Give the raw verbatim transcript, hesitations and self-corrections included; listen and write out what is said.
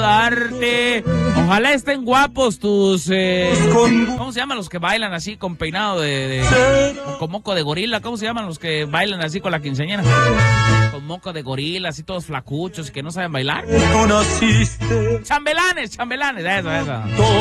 darte. Ojalá estén guapos tus... Eh, ¿Cómo se llaman los que bailan así con peinado de... de con moco de gorila? ¿Cómo se llaman los que bailan así con la quinceañera? Con moco de gorila, así todos flacuchos y que no saben bailar. Chambelanes, chambelanes, eso, eso.